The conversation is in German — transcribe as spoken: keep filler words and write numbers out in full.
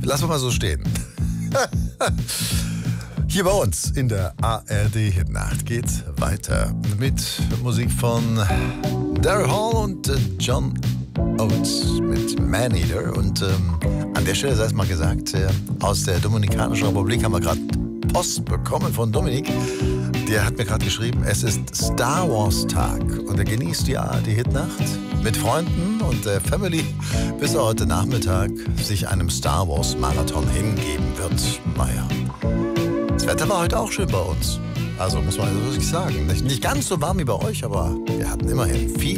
lassen wir mal so stehen. Hier bei uns in der A R D-Hitnacht geht's weiter mit Musik von Daryl Hall und äh, John Oates mit Man-Eater. Und ähm, an der Stelle sei es mal gesagt, äh, aus der Dominikanischen Republik haben wir gerade Post bekommen von Dominik. Der hat mir gerade geschrieben, es ist Star Wars Tag und er genießt die A R D-Hitnacht mit Freunden und der Family, bis er heute Nachmittag sich einem Star Wars Marathon hingeben wird. Naja, das Wetter war heute auch schön bei uns. Also muss man also wirklich sagen, nicht, nicht ganz so warm wie bei euch, aber wir hatten immerhin viel